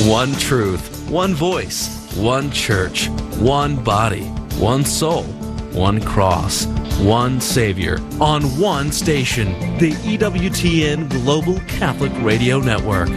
One truth, one voice, one church, one body, one soul, one cross, one Savior, on one station, the EWTN Global Catholic Radio Network.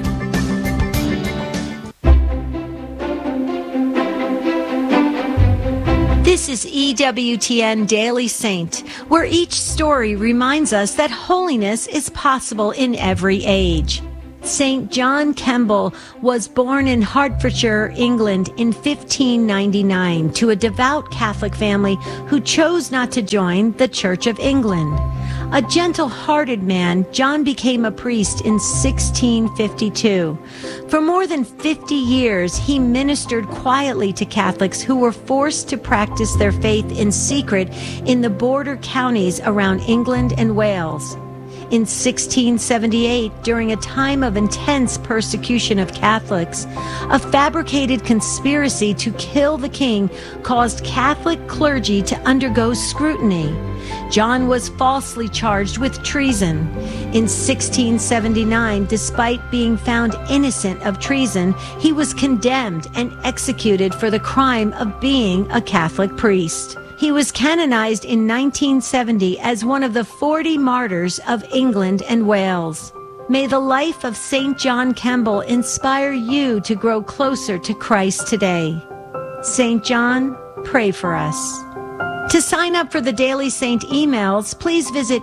This is EWTN Daily Saint, where each story reminds us that holiness is possible in every age. St. John Kemble was born in Hertfordshire, England in 1599 to a devout Catholic family who chose not to join the Church of England. A gentle-hearted man, John became a priest in 1652. For more than 50 years, he ministered quietly to Catholics who were forced to practice their faith in secret in the border counties around England and Wales. In 1678, during a time of intense persecution of Catholics, a fabricated conspiracy to kill the king caused Catholic clergy to undergo scrutiny. John was falsely charged with treason. In 1679, despite being found innocent of treason, he was condemned and executed for the crime of being a Catholic priest. He was canonized in 1970 as one of the 40 martyrs of England and Wales. May the life of St. John Kemble inspire you to grow closer to Christ today. St. John, pray for us. To sign up for the Daily Saint emails, please visit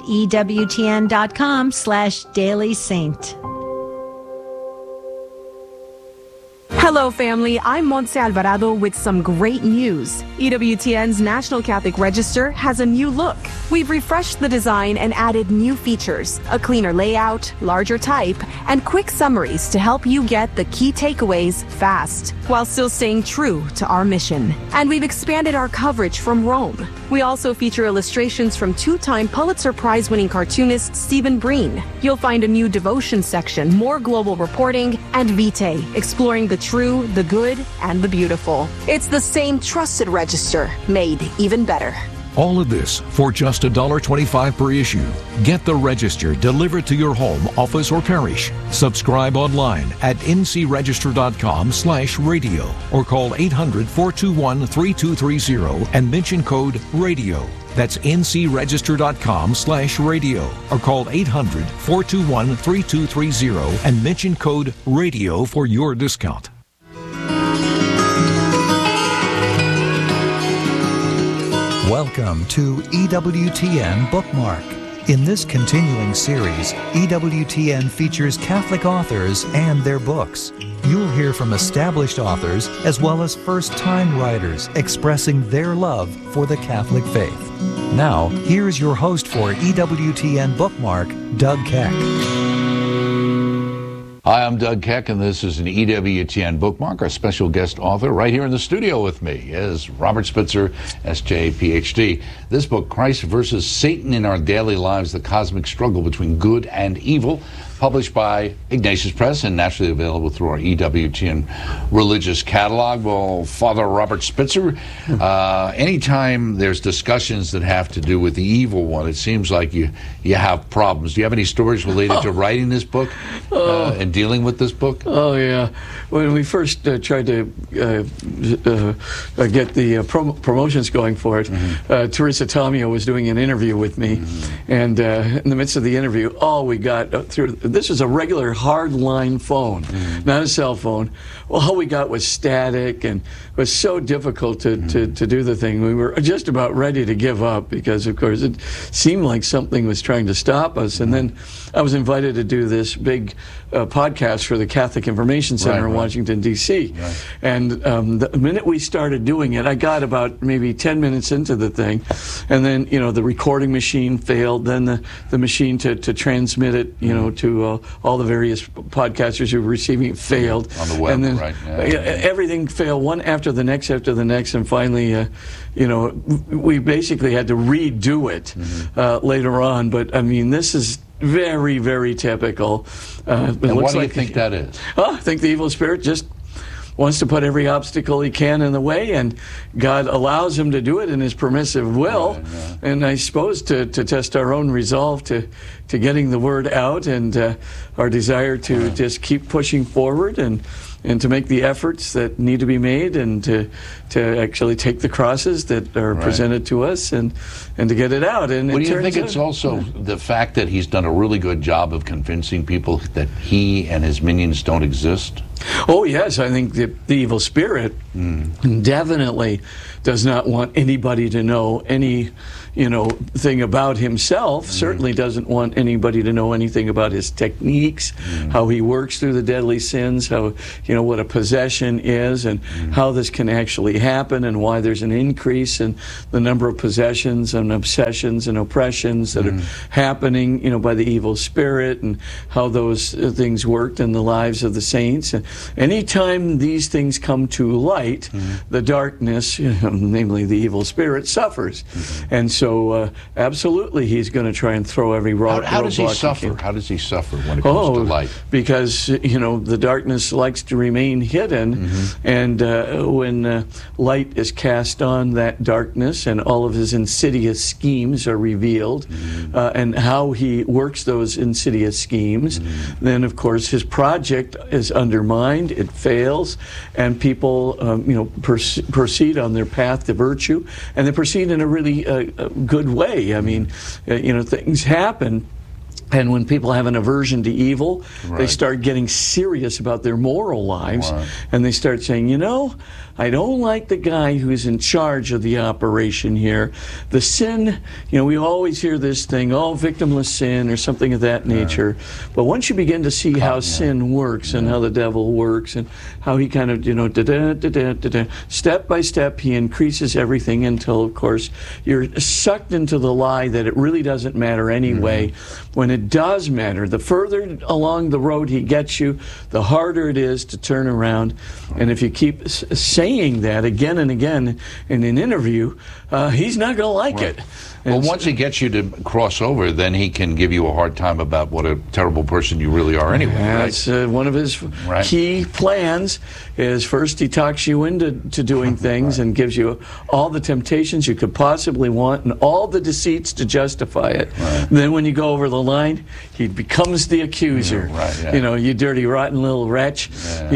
EWTN.com/dailysaint. Hello, family. I'm Montse Alvarado with some great news. EWTN's National Catholic Register has a new look. We've refreshed the design and added new features, a cleaner layout, larger type, and quick summaries to help you get the key takeaways fast, while still staying true to our mission. And we've expanded our coverage from Rome. We also feature illustrations from two-time Pulitzer Prize-winning cartoonist Stephen Breen. You'll find a new devotion section, more global reporting, and Vitae, exploring the true, the good, and the beautiful. It's the same trusted register, made even better. All of this for just $1.25 per issue. Get the Register delivered to your home, office, or parish. Subscribe online at ncregister.com/radio or call 800-421-3230 and mention code RADIO. That's ncregister.com/radio or call 800-421-3230 and mention code RADIO for your discount. Welcome to EWTN Bookmark. In this continuing series, EWTN features Catholic authors and their books. You'll hear from established authors as well as first-time writers expressing their love for the Catholic faith. Now, here's your host for EWTN Bookmark, Doug Keck. Hi, I'm Doug Keck, and this is an EWTN Bookmark. Our special guest author right here in the studio with me is Robert Spitzer, S.J., Ph.D. This book, Christ versus Satan in Our Daily Lives, The Cosmic Struggle Between Good and Evil, published by Ignatius Press and naturally available through our EWTN religious catalog. Well, Father Robert Spitzer, anytime there's discussions that have to do with the evil one, it seems like you have problems. Do you have any stories related to writing this book and dealing with this book? Oh, yeah. When we first tried to get the promotions going for it, Teresa Tomeo was doing an interview with me, and in the midst of the interview, all we got through, this is a regular hard-line phone, not a cell phone. All we got was static, and it was so difficult to do the thing. We were just about ready to give up because, of course, it seemed like something was trying to stop us. And then I was invited to do this big podcast for the Catholic Information Center in Washington, D.C. And the minute we started doing it, I got about maybe 10 minutes into the thing, and then, the recording machine failed, then the machine to transmit it, to all the various podcasters who were receiving it failed. On the web, and then, right. Everything failed, one after the next, and finally, we basically had to redo it later on. But, I mean, this is very, very typical. And what do you think that is? I think the evil spirit just wants to put every obstacle he can in the way, and God allows him to do it in his permissive will, and I suppose to test our own resolve to getting the word out, and our desire to just keep pushing forward and to make the efforts that need to be made, and to actually take the crosses that are presented to us, and to get it out. And do you think it's also the fact that he's done a really good job of convincing people that he and his minions don't exist? Oh, yes. I think the evil spirit definitely does not want anybody to know any, thing about himself. Certainly doesn't want anybody to know anything about his techniques, how he works through the deadly sins, how, what a possession is, and how this can actually happen, and why there's an increase in the number of possessions and obsessions and oppressions that are happening, by the evil spirit, and how those things worked in the lives of the saints. And anytime these things come to light, the darkness, namely the evil spirit, suffers. And so, absolutely, he's going to try and throw every rock. How does he suffer? How does he suffer when it comes to light? Because the darkness likes to remain hidden, and when light is cast on that darkness, and all of his insidious schemes are revealed, and how he works those insidious schemes, then of course his project is undermined. It fails, and people, proceed on their path to virtue, and they proceed in a really good way. I mean, things happen. And when people have an aversion to evil, they start getting serious about their moral lives, and they start saying, I don't like the guy who's in charge of the operation here. The sin, we always hear this thing, victimless sin or something of that nature. But once you begin to see how sin works, and how the devil works, and how he kind of, step by step, he increases everything until, of course, you're sucked into the lie that it really doesn't matter anyway. When it does matter, the further along the road he gets you, the harder it is to turn around. And if you keep saying that again and again in an interview, he's not going to like it. Well, once he gets you to cross over, then he can give you a hard time about what a terrible person you really are anyway. That's one of his key plans. Is first he talks you into doing things and gives you all the temptations you could possibly want and all the deceits to justify it. Then when you go over the line, he becomes the accuser. You dirty, rotten little wretch.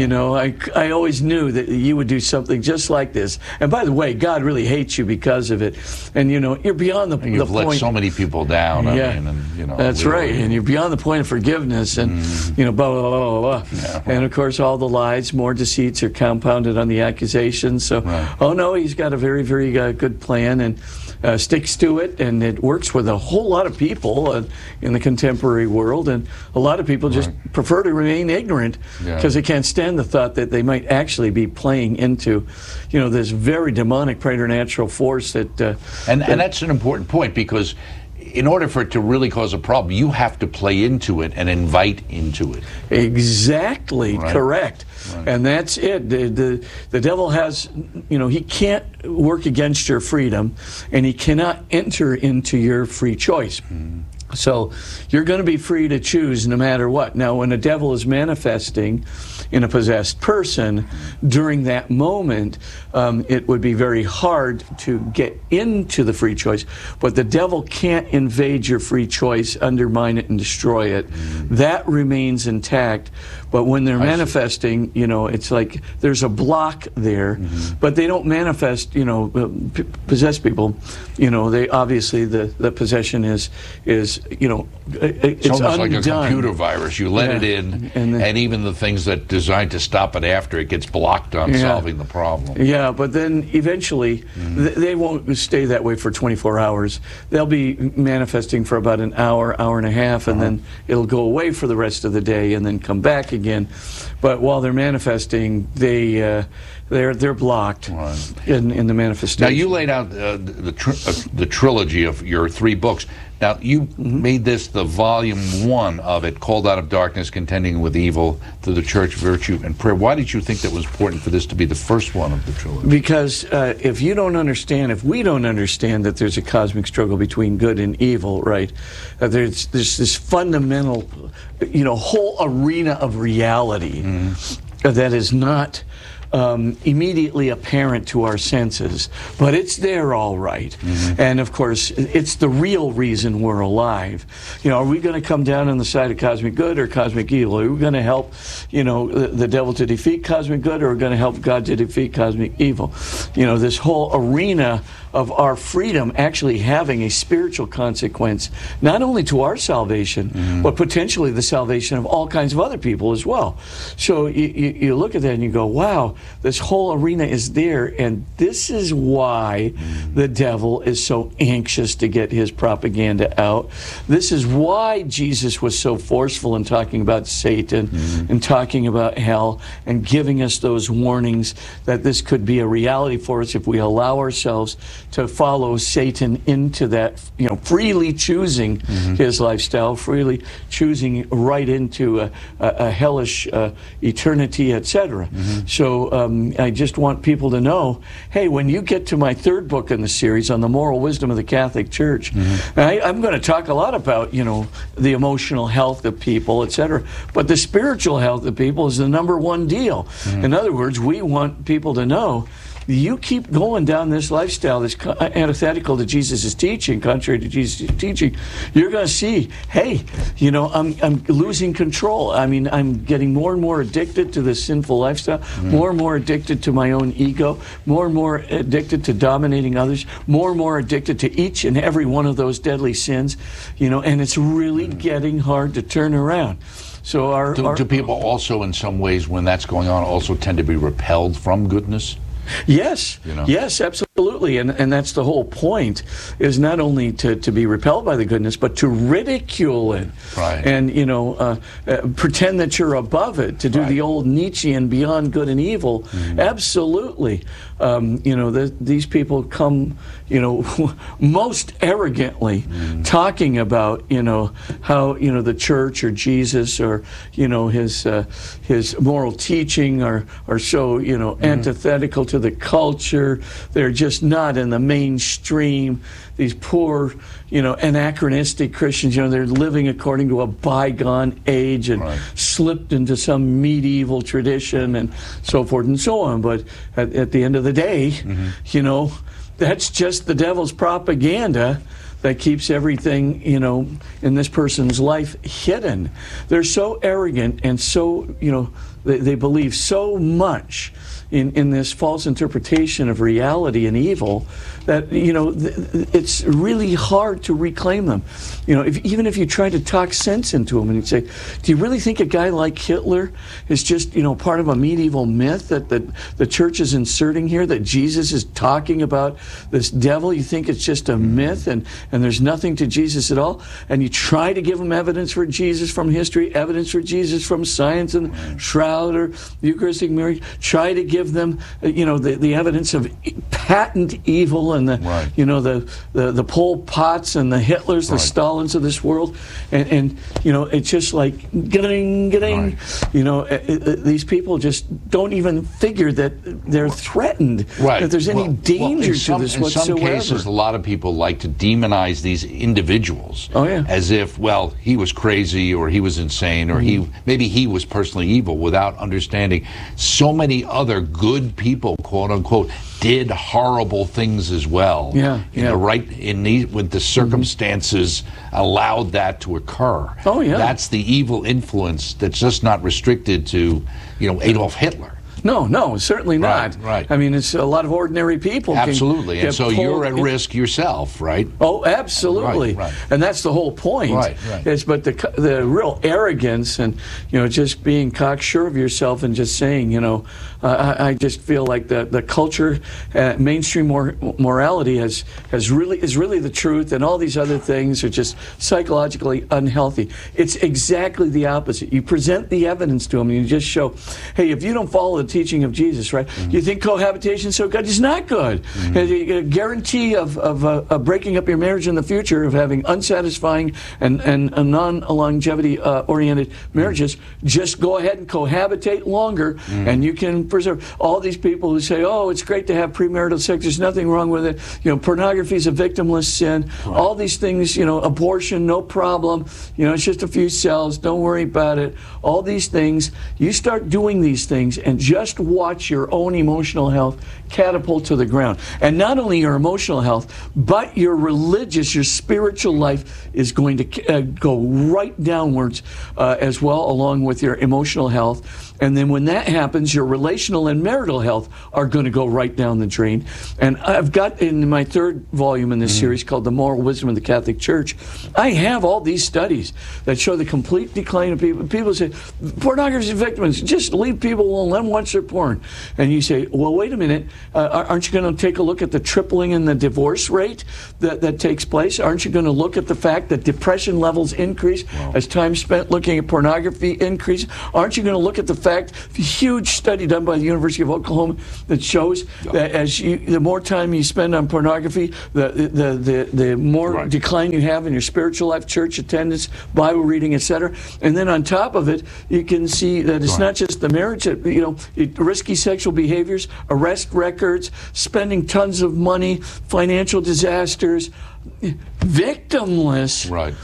I always knew that you would do something just like this. And by the way, God really hates you because of it. And you're beyond the and you've let so many people down. That's right. And you're beyond the point of forgiveness, and blah blah blah blah blah. And of course, all the lies, more deceits are compounded on the accusations. So, oh no, he's got a very, very good plan, and sticks to it, and it works with a whole lot of people in the contemporary world, and a lot of people just prefer to remain ignorant because they can't stand the thought that they might actually be playing into, this very demonic preternatural force that. And that's an important point, because in order for it to really cause a problem, you have to play into it and invite into it. Exactly, correct. And that's it. The devil has, he can't work against your freedom, and he cannot enter into your free choice. So you're going to be free to choose no matter what. Now, when a devil is manifesting in a possessed person, during that moment, it would be very hard to get into the free choice. But the devil can't invade your free choice, undermine it, and destroy it. That remains intact. But when they're manifesting, it's like there's a block there. But they don't manifest, possessed people. They obviously, the possession is it's almost undone. like a computer virus. You let it in, and even the things that designed to stop it after, it gets blocked on solving the problem. Yeah, but then eventually they won't stay that way for 24 hours. They'll be manifesting for about an hour, hour and a half, and then it'll go away for the rest of the day and then come back again. But while they're manifesting, they're blocked in the manifestation. Now, you laid out the trilogy of your 3 books. Now, you made this the volume 1 of it, Called Out of Darkness, Contending with Evil, Through the Church, Virtue, and Prayer. Why did you think that was important for this to be the first one of the trilogy? Because if we don't understand that there's a cosmic struggle between good and evil, there's this fundamental, whole arena of reality that is not immediately apparent to our senses, but it's there all right. And of course, it's the real reason we're alive. Are we going to come down on the side of cosmic good or cosmic evil? Are we going to help, the devil to defeat cosmic good, or are we going to help God to defeat cosmic evil? This whole arena of our freedom actually having a spiritual consequence, not only to our salvation, but potentially the salvation of all kinds of other people as well. So you look at that and you go, wow, this whole arena is there, and this is why the devil is so anxious to get his propaganda out. This is why Jesus was so forceful in talking about Satan and talking about hell and giving us those warnings that this could be a reality for us if we allow ourselves to follow Satan into that, freely choosing his lifestyle, freely choosing right into a hellish eternity, etc. So I just want people to know, hey, when you get to my third book in the series on the moral wisdom of the Catholic Church, I'm going to talk a lot about, the emotional health of people, etc. But the spiritual health of people is the number one deal. In other words, we want people to know, you keep going down this lifestyle that's antithetical to Jesus' teaching, contrary to Jesus' teaching, you're going to see, hey, I'm losing control. I mean, I'm getting more and more addicted to this sinful lifestyle, more and more addicted to my own ego, more and more addicted to dominating others, more and more addicted to each and every one of those deadly sins, and it's really getting hard to turn around. So do people also, in some ways, when that's going on, also tend to be repelled from goodness? Yes, yes, absolutely, and that's the whole point, is not only to be repelled by the goodness, but to ridicule it, and pretend that you're above it, to do the old Nietzschean beyond good and evil. Absolutely, these people come, most arrogantly talking about, how the church or Jesus or his moral teaching are so antithetical to the culture. They're just not in the mainstream. These poor, anachronistic Christians, they're living according to a bygone age and slipped into some medieval tradition and so forth and so on. But at the end of the day, that's just the devil's propaganda that keeps everything, in this person's life hidden. They're so arrogant and so, they believe so much in this false interpretation of reality and evil that, it's really hard to reclaim them. Even if you try to talk sense into them and you say, do you really think a guy like Hitler is just, part of a medieval myth that the church is inserting here, that Jesus is talking about this devil? You think it's just a myth and there's nothing to Jesus at all? And you try to give them evidence for Jesus from history, evidence for Jesus from science and shroud or Eucharistic marriage, try to give them, the evidence of patent evil and the Pol Pots and the Hitlers, the Stalins of this world, and it's just like getting. These people just don't even figure that they're threatened, that there's any danger to this whatsoever. In some cases, a lot of people like to demonize these individuals as if, well, he was crazy or he was insane or maybe he was personally evil, without understanding so many other good people, quote unquote, did horrible things as well. With the circumstances allowed that to occur. That's the evil influence that's just not restricted to, Adolf Hitler. No, certainly not. Right. I mean, it's a lot of ordinary people. Absolutely. And so you're at risk yourself, right? Oh, absolutely. Right. And that's the whole point. Right. But the real arrogance and, just being cocksure of yourself and just saying, I just feel like the culture, mainstream morality is really the truth, and all these other things are just psychologically unhealthy. It's exactly the opposite. You present the evidence to them and you just show, hey, if you don't follow the teaching of Jesus, right? You think cohabitation is so good? It's not good. A guarantee of breaking up your marriage in the future, of having unsatisfying and non-longevity oriented marriages. Just go ahead and cohabitate longer, and you can preserve. All these people who say, oh, it's great to have premarital sex, there's nothing wrong with it. Pornography is a victimless sin. All these things, abortion, no problem. It's just a few cells. Don't worry about it. All these things, you start doing these things, and just watch your own emotional health catapult to the ground. And not only your emotional health, but your religious, your spiritual life is going to go right downwards as well, along with your emotional health. And then when that happens, your relational and marital health are going to go right down the drain. And I've got in my third volume in this series called The Moral Wisdom of the Catholic Church, I have all these studies that show the complete decline of people. People say, pornography victims, just leave people alone, let them watch their porn. And you say, well, wait a minute, aren't you going to take a look at the tripling in the divorce rate that takes place? Aren't you going to look at the fact that depression levels increase as time spent looking at pornography increase? Aren't you going to look at the fact, the huge study done by the University of Oklahoma that shows that the more time you spend on pornography, the more decline you have in your spiritual life, church attendance, Bible reading, etc. And then on top of it, you can see that it's not just the marriage, risky sexual behaviors, arrest records, spending tons of money, financial disasters, victimless. Right.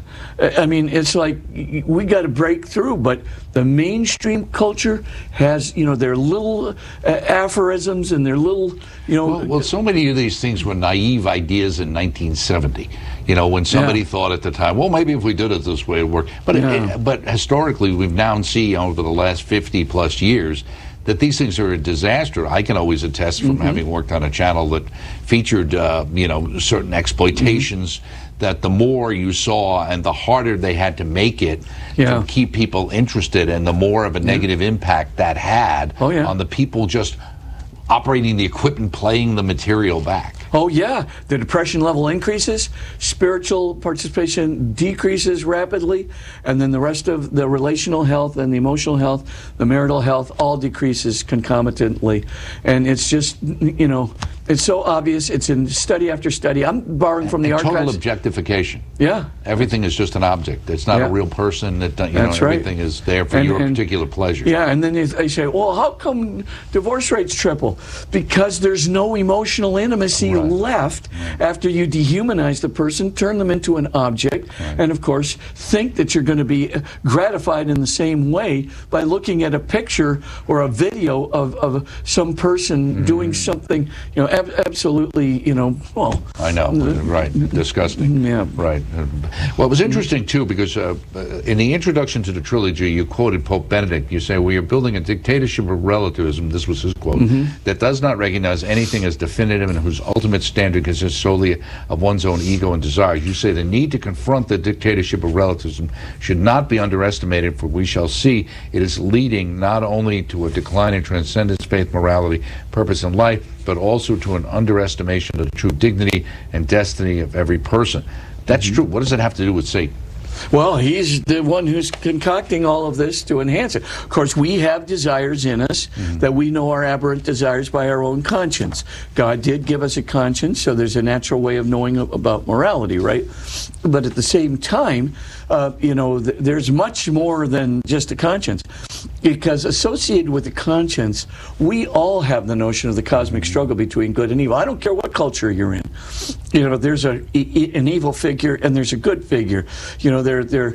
I mean, it's like we got to break through, but the mainstream culture has, their little aphorisms and their little, Well, so many of these things were naive ideas in 1970. When somebody thought at the time, well, maybe if we did it this way, it would work. But historically, we've now seen over the last 50 plus years that these things are a disaster. I can always attest from having worked on a channel that featured, certain exploitations, that the more you saw and the harder they had to make it to keep people interested, and the more of a negative impact that had on the people just operating the equipment, playing the material back. Oh, yeah. The depression level increases, spiritual participation decreases rapidly, and then the rest of the relational health and the emotional health, the marital health, all decreases concomitantly. And it's just, it's so obvious. It's in study after study. I'm borrowing from the archives. Total objectification. Yeah. Everything is just an object. It's not a real person. Everything is there for your particular pleasure. Yeah, and then they say, well, how come divorce rates triple? Because there's no emotional intimacy left after you dehumanize the person, turn them into an object, and of course think that you're going to be gratified in the same way by looking at a picture or a video of some person doing something, absolutely, well. I know, right, disgusting. Yeah. Right. Well, it was interesting, too, because in the introduction to the trilogy, you quoted Pope Benedict. You say, we are building a dictatorship of relativism, this was his quote, that does not recognize anything as definitive and whose ultimate standard consists solely of one's own ego and desires. You say the need to confront the dictatorship of relativism should not be underestimated, for we shall see it is leading not only to a decline in transcendence, faith, morality, purpose in life, but also to an underestimation of the true dignity and destiny of every person. That's true. What does it have to do with Satan? Well, he's the one who's concocting all of this to enhance it. Of course, we have desires in us that we know are aberrant desires by our own conscience. God did give us a conscience, so there's a natural way of knowing about morality, right? But at the same time, there's much more than just a conscience. Because associated with the conscience, we all have the notion of the cosmic struggle between good and evil. I don't care what culture you're in. There's an evil figure and there's a good figure. J.R.R.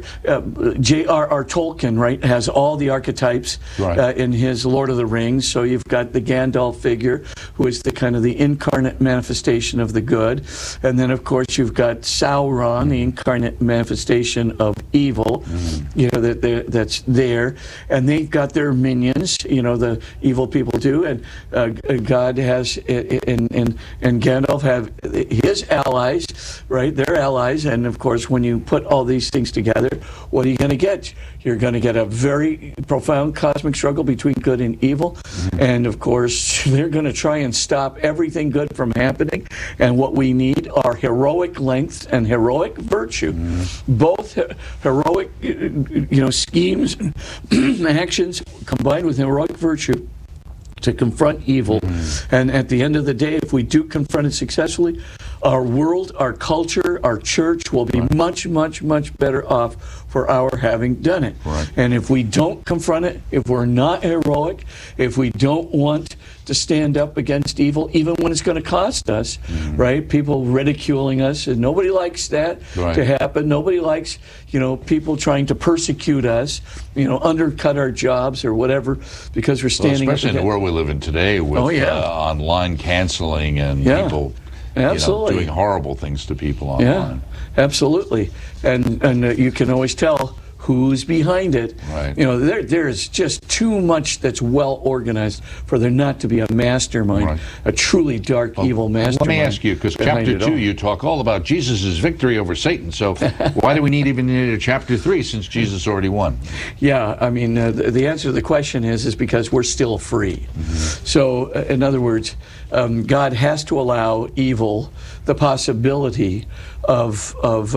Tolkien, right, has all the archetypes in his Lord of the Rings. So you've got the Gandalf figure, who is the kind of the incarnate manifestation of the good. And then, of course, you've got Sauron, the incarnate manifestation of evil, that's there. And they've got their minions, the evil people do. And God has, and Gandalf have his allies, right? They're allies. And, of course, when you put all these things together, what are you going to get? You're going to get a very profound cosmic struggle between good and evil. And, of course, they're going to try and stop everything good from happening. And what we need are heroic lengths and heroic virtue. Both heroic, schemes and actions combined with heroic virtue to confront evil. And at the end of the day, if we do confront it successfully, our world, our culture, our church will be much, much, much better off for our having done it. Right. And if we don't confront it, if we're not heroic, if we don't want to stand up against evil, even when it's going to cost us, right? People ridiculing us, and nobody likes that to happen. Nobody likes, people trying to persecute us, undercut our jobs or whatever because we're standing especially up in the world we live in today with online canceling and people doing horrible things to people online. Yeah, absolutely. And you can always tell who's behind it. Right. There's just too much that's well organized for there not to be a mastermind, a truly dark, evil mastermind. Let me ask you, because chapter 2, you talk all about Jesus' victory over Satan. So why do we even need a chapter 3 since Jesus already won? Yeah, I mean, the answer to the question is because we're still free. So, in other words, God has to allow evil the possibility of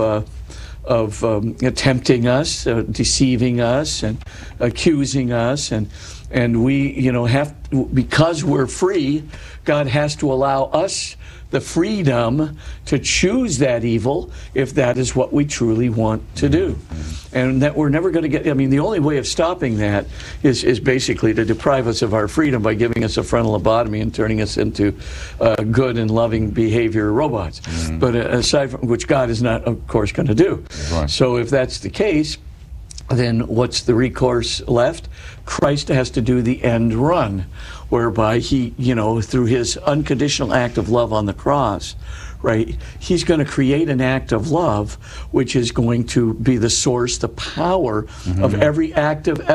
tempting us, deceiving us, and accusing us, and we, because we're free, God has to allow us the freedom to choose that evil if that is what we truly want to do. And that we're never going to get, the only way of stopping that is basically to deprive us of our freedom by giving us a frontal lobotomy and turning us into good and loving behavior robots. But aside from which God is not, of course, going to do. Right. So if that's the case, then what's the recourse left? Christ has to do the end run, whereby he, through his unconditional act of love on the cross, right, he's going to create an act of love which is going to be the source, the power of every act of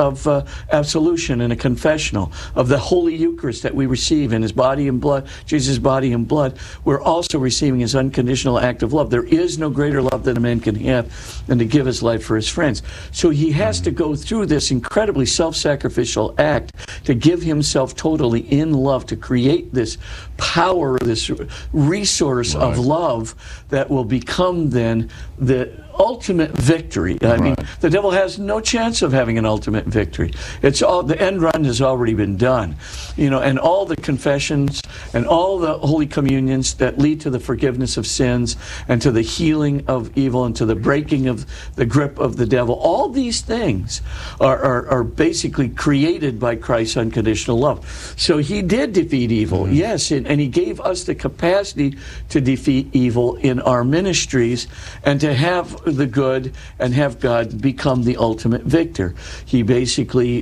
absolution and a confessional, of the Holy Eucharist that we receive in his body and blood, Jesus' body and blood. We're also receiving his unconditional act of love. There is no greater love that a man can have than to give his life for his friends. So he has to go through this incredibly self-sacrificial act to give himself totally in love, to create this power, this resource of love that will become then the ultimate victory. I mean, the devil has no chance of having an ultimate victory. It's all, the end run has already been done. And all the confessions and all the holy communions that lead to the forgiveness of sins and to the healing of evil and to the breaking of the grip of the devil, all these things are basically created by Christ's unconditional love. So he did defeat evil, yes, and he gave us the capacity to defeat evil in our ministries and to have the good and have God become the ultimate victor. He basically,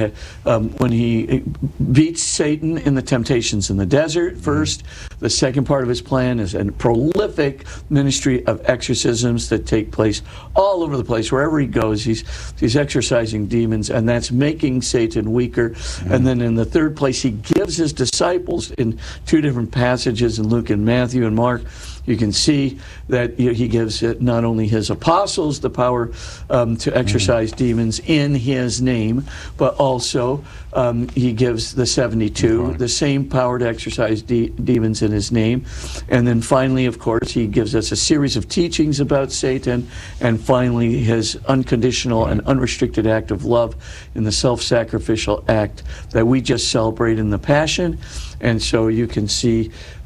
when he beats Satan in the temptations in the desert first, the second part of his plan is a prolific ministry of exorcisms that take place all over the place. Wherever he goes, he's exorcising demons, and that's making Satan weaker. And then in the third place, he gives his disciples in two different passages in Luke and Matthew and Mark, you can see that he gives not only his apostles the power to exorcise demons in his name, but also he gives the 72 the same power to exorcise demons in his name. And then finally, of course, he gives us a series of teachings about Satan, and finally his unconditional and unrestricted act of love in the self-sacrificial act that we just celebrate in the Passion. And so you can see,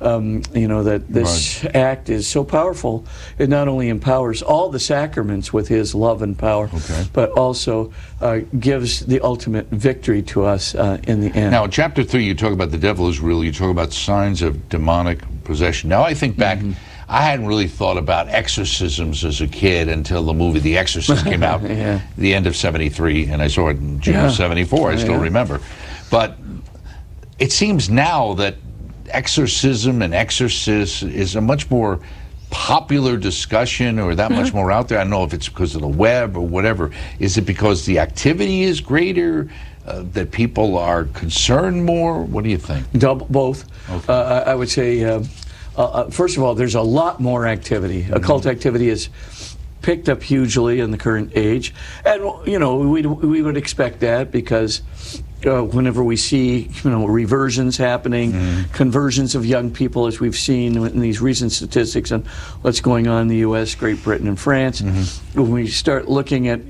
that this act is so powerful. It not only empowers all the sacraments with his love and power, but also gives the ultimate victory to us in the end. Now, in chapter 3, you talk about the devil is real. You talk about signs of demonic possession. Now, I think back, I hadn't really thought about exorcisms as a kid until the movie The Exorcist came out the end of 73, and I saw it in June of 74. I still remember. But it seems now that exorcism and exorcists is a much more popular discussion, or that much more out there. I don't know if it's because of the web or whatever. Is it because the activity is greater, that people are concerned more? What do you think? Both. I would say, first of all, there's a lot more activity. Occult activity is picked up hugely in the current age, and we would expect that because whenever we see reversions happening, conversions of young people, as we've seen in these recent statistics on what's going on in the U.S., Great Britain, and France, when we start looking at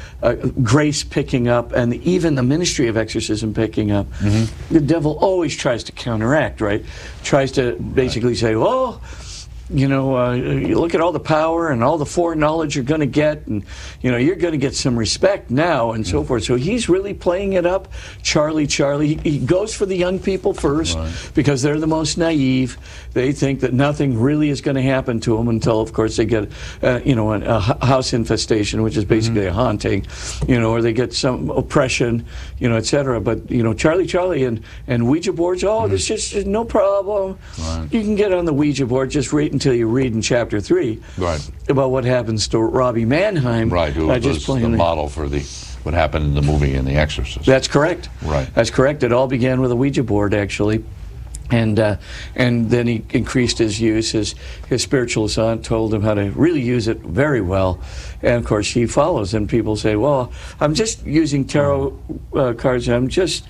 grace picking up and even the ministry of exorcism picking up, the devil always tries to counteract, tries to basically say, you look at all the power and all the foreknowledge you're going to get, and you're going to get some respect now and so forth. So he's really playing it up. Charlie, he goes for the young people first because they're the most naive. They think that nothing really is going to happen to them until, of course, they get a house infestation, which is basically a haunting, or they get some oppression, etc. But Charlie and Ouija boards, there's just no problem. You can get on the Ouija board, just wait until you read in chapter 3 about what happens to Robbie Mannheim. Right, who was the model for what happened in the movie in The Exorcist. That's correct. Right. That's correct. It all began with a Ouija board, actually. And then he increased his use. His spiritualist aunt told him how to really use it very well. And of course, he follows. And people say, "Well, I'm just using tarot cards. I'm just,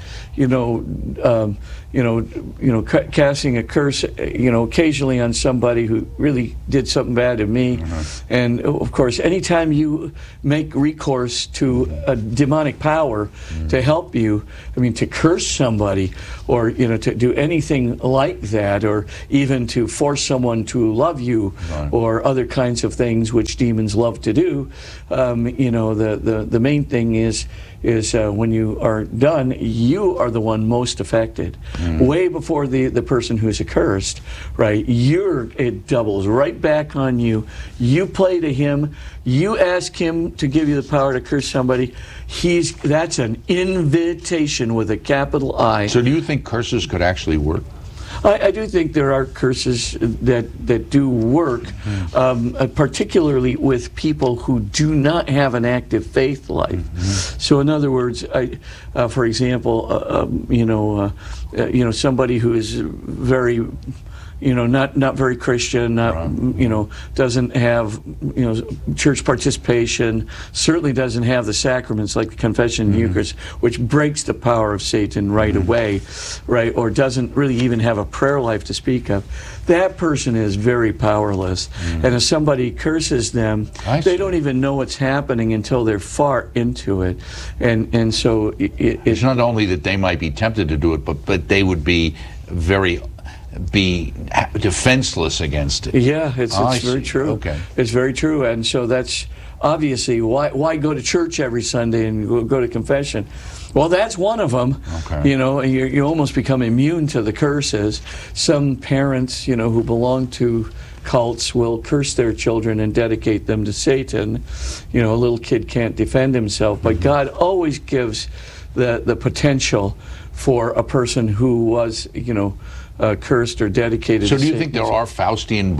casting a curse, occasionally on somebody who really did something bad to me." And of course, anytime you make recourse to a demonic power to help you, to curse somebody, or to do anything like that, or even to force someone to love you, or other kinds of things which demons love to do, the main thing is when you are done, you are the one most affected. Way before the person who's accursed, right? It doubles right back on you. You play to him. You ask him to give you the power to curse somebody. That's an invitation with a capital I. So do you think curses could actually work? I do think there are curses that do work, particularly with people who do not have an active faith life. So in other words, for example, somebody who is very not very Christian, doesn't have, church participation, certainly doesn't have the sacraments like the confession and Eucharist, which breaks the power of Satan right away, right? Or doesn't really even have a prayer life to speak of. That person is very powerless. And if somebody curses them, they don't even know what's happening until they're far into it. And so it's not only that they might be tempted to do it, but they would be defenseless against it. Yeah, it's very true. Okay. It's very true. And so that's obviously why go to church every Sunday and go to confession. Well, that's one of them. Okay. You almost become immune to the curses. Some parents, who belong to cults will curse their children and dedicate them to Satan. A little kid can't defend himself, but God always gives the potential for a person who was, cursed or dedicated. So to do you Satan. think there are Faustian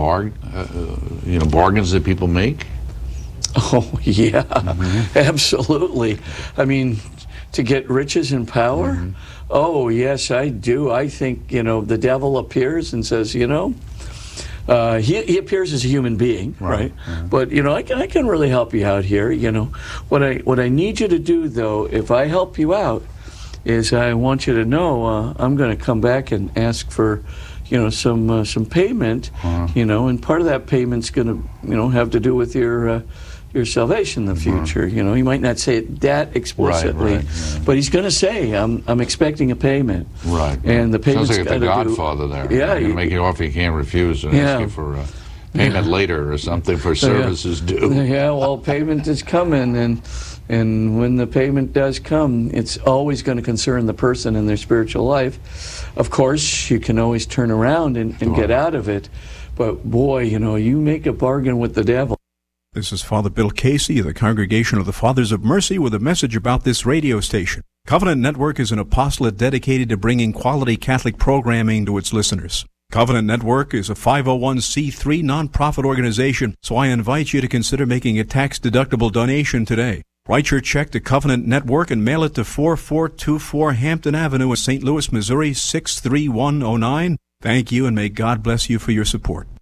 bargains that people make? Oh yeah, absolutely. To get riches and power. Oh yes, I do. I think the devil appears and says, he appears as a human being, right? But I can really help you out here. What I need you to do though, if I help you out, is I want you to know I'm going to come back and ask for, some payment, and part of that payment's going to, have to do with your salvation in the future. He might not say it that explicitly, but he's going to say, I'm expecting a payment. Right. And the payment's sounds like the Godfather there. Yeah. You're going to make you offer you can't refuse and ask you for payment later or something for services due. Yeah, well, payment is coming, and when the payment does come, it's always going to concern the person in their spiritual life. Of course, you can always turn around and get out of it, but boy, you make a bargain with the devil. This is Father Bill Casey of the Congregation of the Fathers of Mercy with a message about this radio station. Covenant Network is an apostolate dedicated to bringing quality Catholic programming to its listeners. Covenant Network is a 501c3 nonprofit organization, so I invite you to consider making a tax-deductible donation today. Write your check to Covenant Network and mail it to 4424 Hampton Avenue in St. Louis, Missouri 63109. Thank you, and may God bless you for your support.